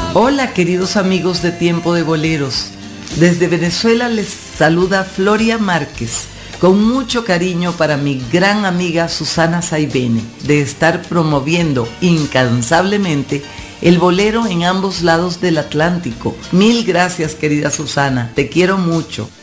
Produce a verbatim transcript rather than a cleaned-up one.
Hola queridos amigos de Tiempo de Boleros, desde Venezuela les saluda Floria Márquez, con mucho cariño para mi gran amiga Susana Saibene, de estar promoviendo incansablemente el bolero en ambos lados del Atlántico. Mil gracias querida Susana, te quiero mucho.